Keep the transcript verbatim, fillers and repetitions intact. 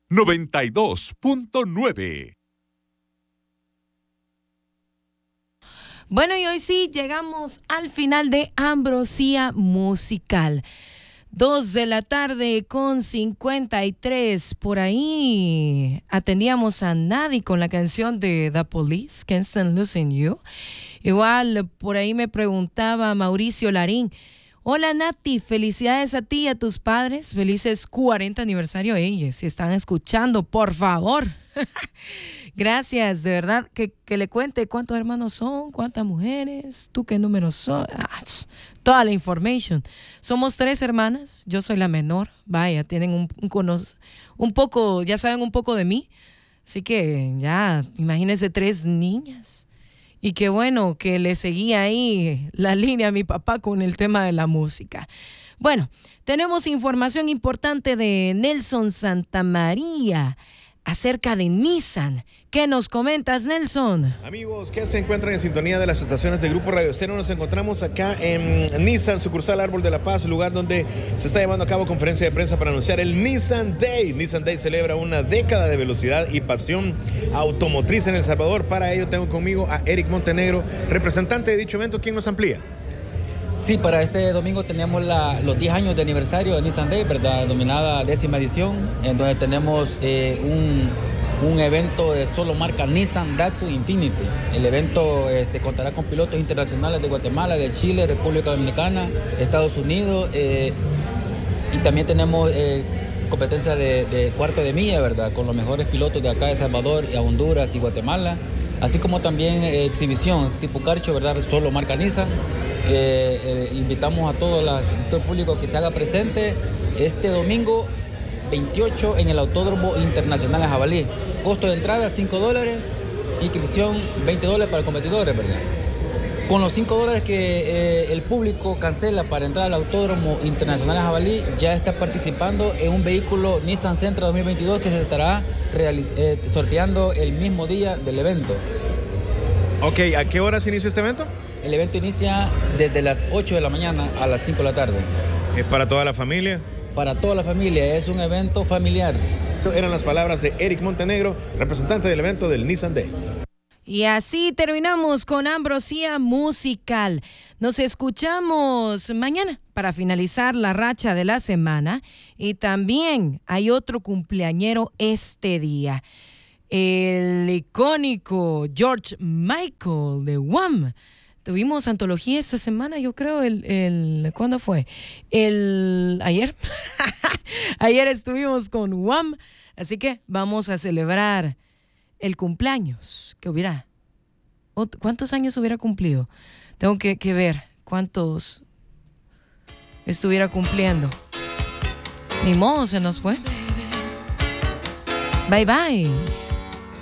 noventa y dos punto nueve. Bueno, y hoy sí llegamos al final de Ambrosía Musical. Dos de la tarde con cincuenta y tres. Por ahí atendíamos a Nadie con la canción de The Police, Can't Stand Losing You. Igual por ahí me preguntaba Mauricio Larín: hola Nati, felicidades a ti y a tus padres, felices cuarenta aniversario. Ellos, si están escuchando, por favor. Gracias, de verdad, que, que le cuente cuántos hermanos son, cuántas mujeres, tú qué números son, ah, toda la information. Somos tres hermanas, yo soy la menor, vaya, tienen un, un, cono- un poco, ya saben un poco de mí, así que ya, imagínense tres niñas. Y qué bueno que le seguía ahí la línea a mi papá con el tema de la música. Bueno, tenemos información importante de Nelson Santamaría acerca de Nissan. ¿Qué nos comentas, Nelson? Amigos que se encuentran en sintonía de las estaciones de Grupo Radio Estéreo, nos encontramos acá en Nissan, sucursal Árbol de la Paz, lugar donde se está llevando a cabo conferencia de prensa para anunciar el Nissan Day. Nissan Day celebra una década de velocidad y pasión automotriz en El Salvador. Para ello tengo conmigo a Eric Montenegro, representante de dicho evento. ¿Quién nos amplía? Sí, para este domingo tenemos la, los diez años de aniversario de Nissan Day, ¿verdad? Denominada décima edición, en donde tenemos eh, un, un evento de solo marca Nissan Datsun Infiniti. El evento este, contará con pilotos internacionales de Guatemala, de Chile, República Dominicana, Estados Unidos, eh, y también tenemos eh, competencia de, de cuarto de milla, ¿verdad? Con los mejores pilotos de acá de Salvador, y Honduras y Guatemala, así como también eh, exhibición tipo carcho, ¿verdad? Solo marca Nissan. Eh, eh, invitamos a todo el sector público que se haga presente este domingo veintiocho en el Autódromo Internacional de Jabalí. Costo de entrada cinco dólares, inscripción veinte dólares para competidores, ¿verdad? Con los cinco dólares que eh, el público cancela para entrar al Autódromo Internacional de Jabalí, ya está participando en un vehículo Nissan Sentra dos mil veintidós que se estará realiz- eh, sorteando el mismo día del evento. Ok, ¿a qué hora se inicia este evento? El evento inicia desde las ocho de la mañana a las cinco de la tarde. ¿Es para toda la familia? Para toda la familia, es un evento familiar. Eran las palabras de Eric Montenegro, representante del evento del Nissan Day. Y así terminamos con Ambrosía Musical. Nos escuchamos mañana para finalizar la racha de la semana. Y también hay otro cumpleañero este día. El icónico George Michael de Wham! Tuvimos antología esta semana, yo creo, el, el ¿cuándo fue? El, ayer. Ayer estuvimos con Wham! Así que vamos a celebrar el cumpleaños que hubiera. ¿Cuántos años hubiera cumplido? Tengo que, que ver cuántos estuviera cumpliendo. Ni modo, se nos fue. Bye, bye.